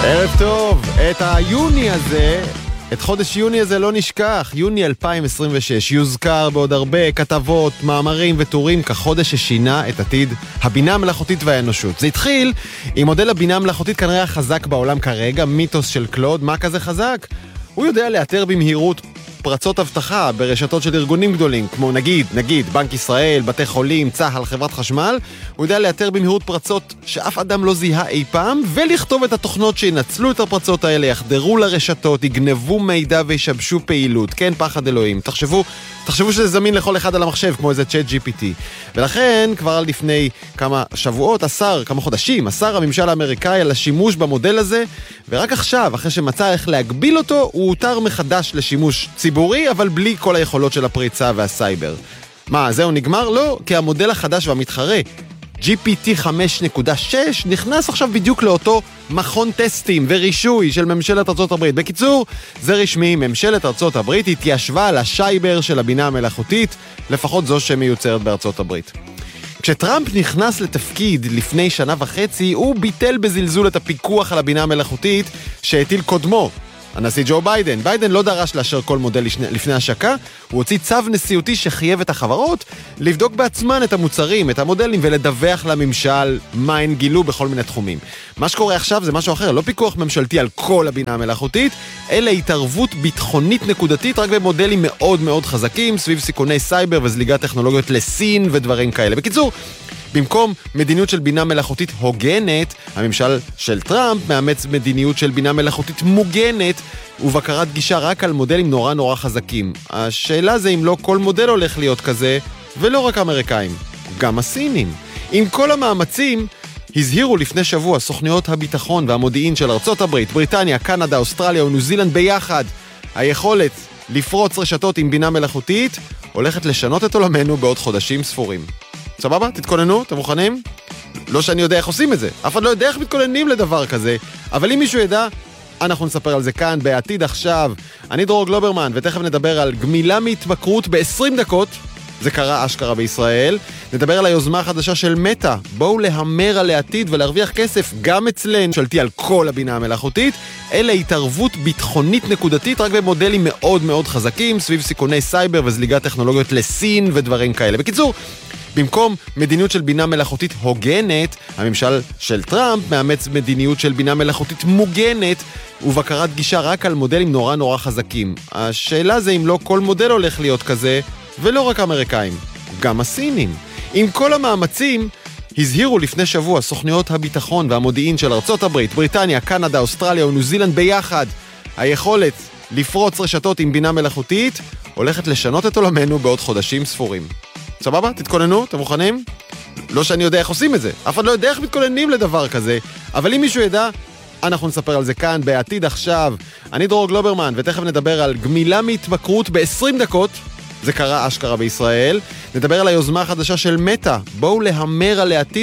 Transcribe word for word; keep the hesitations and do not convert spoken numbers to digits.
ערב טוב, את היוני הזה, את חודש יוני הזה לא נשכח, יוני אלפיים עשרים ושש, יוזכר בעוד הרבה כתבות, מאמרים וטורים כחודש ששינה את עתיד הבינה המלאכותית והאנושות. זה התחיל עם מודל הבינה המלאכותית כנראה החזק בעולם כרגע, מיתוס של קלוד. מה כזה חזק? הוא יודע לאתר במהירות פרצות הבטחה ברשתות של ארגונים גדולים, כמו נגיד, נגיד, בנק ישראל, בתי חולים, צהל, חברת חשמל. הוא יודע לאתר במהירות פרצות שאף אדם לא זיהה אי פעם, ולכתוב את התוכנות שינצלו את הפרצות האלה, יחדרו לרשתות, יגנבו מידע וישבשו פעילות. כן, פחד אלוהים. תחשבו, תחשבו שזה זמין לכל אחד על המחשב, כמו איזה צ'אט ג'י פי טי. ולכן, כבר לפני כמה שבועות, עשר, כמה חודשים, עשר הממשל האמריקאי על השימוש במודל הזה, ורק עכשיו, אחרי שמצא איך להגביל אותו, הוא הותר מחדש לשימוש ציבורי, אבל בלי כל היכולות של הפריצה והסייבר. מה, זהו נגמר? לא, כי המודל החדש והמתחרה, ג'י פי טי חמש נקודה שש, נכנס עכשיו בדיוק לאותו מכון טסטים ורישוי של ממשלת ארצות הברית. בקיצור, זה רשמי, ממשלת ארצות הברית התיישבה על השייבר של הבינה המלאכותית, לפחות זו שמיוצרת בארצות הברית. כשטראמפ נכנס לתפקיד לפני שנה וחצי, הוא ביטל בזלזול את הפיקוח על הבינה המלאכותית שהטיל קודמו, הנשיא ג'ו ביידן. ביידן לא דרש לאשר כל מודל לפני השקה, הוא הוציא צו נשיאותי שחייב את החברות לבדוק בעצמן את המוצרים, את המודלים, ולדווח לממשל מה הן גילו בכל מיני תחומים. מה שקורה עכשיו זה משהו אחר, לא פיקוח ממשלתי על כל הבינה המלאכותית, אלא התערבות ביטחונית נקודתית רק במודלים מאוד מאוד חזקים, סביב סיכוני סייבר וזליגת טכנולוגיות לסין ודברים כאלה. בקיצור, במקום מדיניות של בינה מלאכותית הוגנת, הממשל של טראמפ מאמץ מדיניות של בינה מלאכותית מוגנת, ובקרת גישה רק על מודלים נורא נורא חזקים. השאלה זה אם לא כל מודל הולך להיות כזה, ולא רק האמריקאים, גם הסינים. עם כל המאמצים, הזהירו לפני שבוע סוכניות הביטחון והמודיעין של ארצות הברית, בריטניה, קנדה, אוסטרליה וניו זילנד ביחד. היכולת לפרוץ רשתות עם בינה מלאכותית הולכת לשנות את עולמנו בעוד חודשים ספורים. סבבה? תתכוננו? אתם מוכנים? לא שאני יודע איך עושים את זה. אף אחד לא יודע איך מתכוננים לדבר כזה. אבל אם מישהו ידע, אנחנו נספר על זה כאן, בעתיד עכשיו. אני דרור גלוברמן, ותכף נדבר על גמילה מהתמכרות ב-עשרים דקות. זה קרה אשכרה בישראל. נדבר על היוזמה החדשה של מטא. בואו להמר על העתיד ולהרוויח כסף גם אצלנו, שלטי על כל הבינה המלאכותית. אלה התערבות ביטחונית נקודתית רק במודלים מאוד מאוד חזקים, סביב סיכוני סייבר וזליגת טכנולוגיות לסין ודברים כאלה. בקיצור, במקום מדיניות של בינה מלאכותית הוגנת, הממשל של טראמפ מאמץ מדיניות של בינה מלאכותית מוגנת, ובקרת גישה רק על מודלים נורא נורא חזקים. השאלה זה אם לא כל מודל הולך להיות כזה, ולא רק האמריקאים, גם הסינים. עם כל המאמצים, הזהירו לפני שבוע סוכניות הביטחון והמודיעין של ארצות הברית, בריטניה, קנדה, אוסטרליה וניו זילנד ביחד. היכולת לפרוץ רשתות עם בינה מלאכותית הולכת לשנות את עולמנו בעוד חודשים ספורים. סבבה? תתכוננו? אתם מוכנים? לא שאני יודע איך עושים את זה. אף אחד לא יודע איך מתכוננים לדבר כזה. אבל אם מישהו ידע, אנחנו נספר על זה כאן, בעתיד עכשיו. אני דרור גלוברמן, ותכף נדבר על גמילה מהתמכרות ב-עשרים דקות. זה קרה אשכרה בישראל. נדבר על היוזמה החדשה של מטא. בואו להמר על העתיד